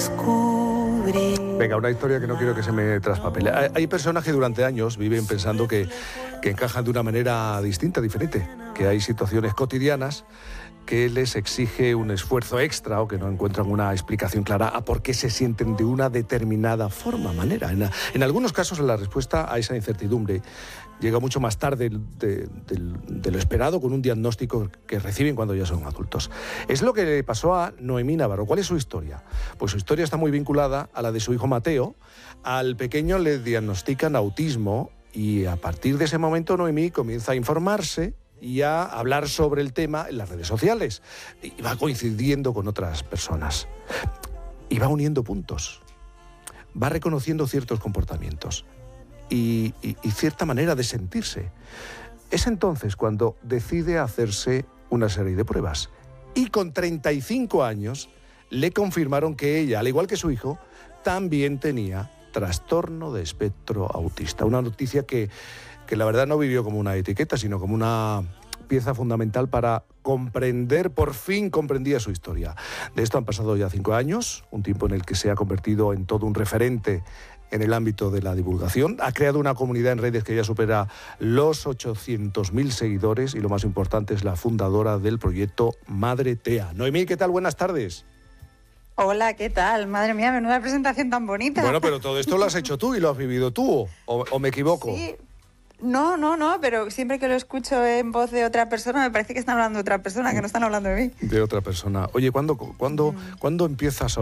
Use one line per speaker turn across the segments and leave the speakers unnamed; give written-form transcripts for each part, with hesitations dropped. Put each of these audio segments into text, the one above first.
Venga, una historia que no quiero que se me traspapele. Hay personas que durante años viven pensando que encajan de una manera distinta, diferente, que hay situaciones cotidianas que les exige un esfuerzo extra o que no encuentran una explicación clara a por qué se sienten de una determinada manera. En algunos casos la respuesta a esa incertidumbre llega mucho más tarde de lo esperado, con un diagnóstico que reciben cuando ya son adultos. Es lo que le pasó a Noemí Navarro. ¿Cuál es su historia? Pues su historia está muy vinculada a la de su hijo Mateo. Al pequeño le diagnostican autismo y a partir de ese momento Noemí comienza a informarse y a hablar sobre el tema en las redes sociales. Y va coincidiendo con otras personas. Y va uniendo puntos. Va reconociendo ciertos comportamientos y cierta manera de sentirse. Es entonces cuando decide hacerse una serie de pruebas. Y con 35 años le confirmaron que ella, al igual que su hijo, también tenía trastorno de espectro autista. Una noticia que la verdad no vivió como una etiqueta, sino como una pieza fundamental para comprender, por fin comprendía su historia. De esto han pasado ya 5 años, un tiempo en el que se ha convertido en todo un referente en el ámbito de la divulgación. Ha creado una comunidad en redes que ya supera los 800.000 seguidores y lo más importante es la fundadora del proyecto Madre TEA. Noemí, ¿qué tal? Buenas tardes.
Hola, ¿qué tal? Madre mía, menuda presentación tan bonita.
Bueno, pero todo esto lo has hecho tú y lo has vivido tú, ¿o me equivoco?
Sí. No, pero siempre que lo escucho en voz de otra persona me parece que están hablando de otra persona, que no están hablando de mí.
De otra persona. Oye, ¿cuándo empiezas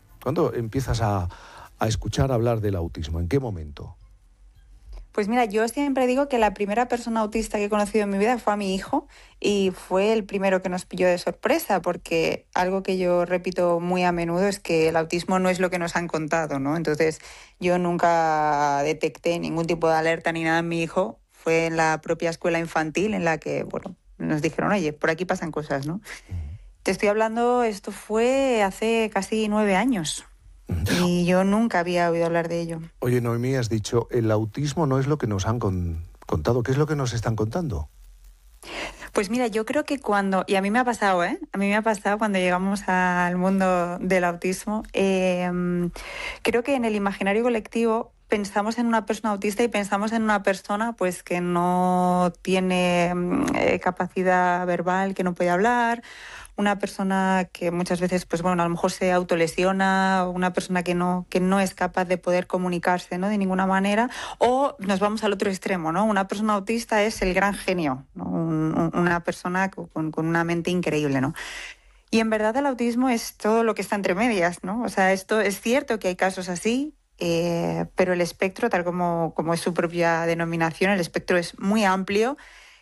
a escuchar hablar del autismo? ¿En qué momento?
Pues mira, yo siempre digo que la primera persona autista que he conocido en mi vida fue a mi hijo y fue el primero que nos pilló de sorpresa, porque algo que yo repito muy a menudo es que el autismo no es lo que nos han contado, ¿no? Entonces yo nunca detecté ningún tipo de alerta ni nada en mi hijo. Fue en la propia escuela infantil en la que, bueno, nos dijeron, oye, por aquí pasan cosas, ¿no? Te estoy hablando, esto fue hace casi 9 años. Y yo nunca había oído hablar de ello.
Oye, Noemí, has dicho, el autismo no es lo que nos han contado. ¿Qué es lo que nos están contando?
Pues mira, yo creo que y a mí me ha pasado, A mí me ha pasado cuando llegamos al mundo del autismo. Creo que en el imaginario colectivo pensamos en una persona autista y pensamos en una persona pues que no tiene capacidad verbal, que no puede hablar, una persona que muchas veces, pues bueno, a lo mejor se autolesiona, una persona que no es capaz de poder comunicarse, ¿no? De ninguna manera, o nos vamos al otro extremo, ¿no? Una persona autista es el gran genio, ¿no? Una persona con una mente increíble, ¿no? Y en verdad el autismo es todo lo que está entre medias, ¿no? O sea, esto es cierto que hay casos así, pero el espectro, tal como es su propia denominación, el espectro es muy amplio.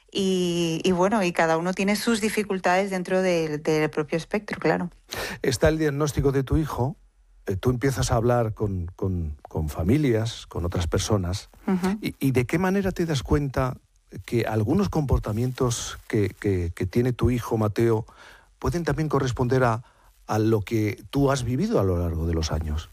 Y bueno, y cada uno tiene sus dificultades dentro del propio espectro, claro.
Está el diagnóstico de tu hijo, tú empiezas a hablar con familias, con otras personas, uh-huh. ¿Y de qué manera te das cuenta que algunos comportamientos que tiene tu hijo Mateo pueden también corresponder a lo que tú has vivido a lo largo de los años?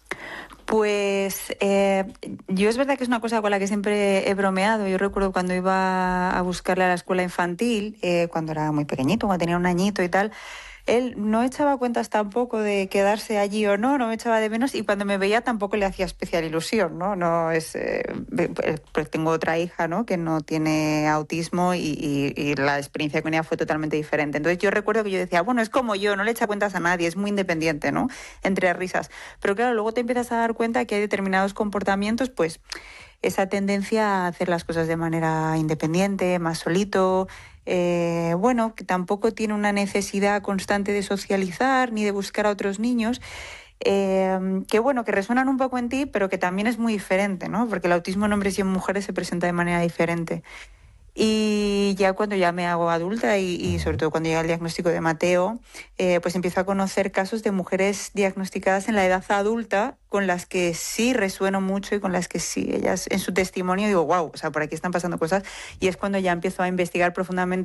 Pues yo es verdad que es una cosa con la que siempre he bromeado. Yo recuerdo cuando iba a buscarle a la escuela infantil, cuando era muy pequeñito, cuando tenía 1 añito y tal, él no echaba cuentas tampoco de quedarse allí o no me echaba de menos, y cuando me veía tampoco le hacía especial ilusión, ¿no? No es, pues tengo otra hija, ¿no? Que no tiene autismo y la experiencia con ella fue totalmente diferente. Entonces yo recuerdo que yo decía, bueno, es como yo, no le echa cuentas a nadie, es muy independiente, ¿no? Entre risas. Pero claro, luego te empiezas a dar cuenta que hay determinados comportamientos, pues esa tendencia a hacer las cosas de manera independiente, más solito, bueno, que tampoco tiene una necesidad constante de socializar ni de buscar a otros niños, que bueno, que resuenan un poco en ti, pero que también es muy diferente, ¿no? Porque el autismo en hombres y en mujeres se presenta de manera diferente. Y ya cuando ya me hago adulta y sobre todo cuando llega el diagnóstico de Mateo, pues empiezo a conocer casos de mujeres diagnosticadas en la edad adulta con las que sí resueno mucho y con las que sí, ellas en su testimonio digo, wow, o sea, por aquí están pasando cosas, y es cuando ya empiezo a investigar profundamente